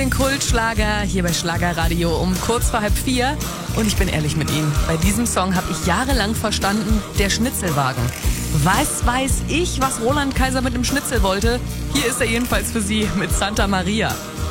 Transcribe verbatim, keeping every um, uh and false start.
Den Kultschlager hier bei Schlagerradio um kurz vor halb vier. Und ich bin ehrlich mit Ihnen, bei diesem Song habe ich jahrelang verstanden, der Schnitzelwagen. Was weiß ich, was Roland Kaiser mit dem Schnitzel wollte? Hier ist er jedenfalls für Sie mit Santa Maria.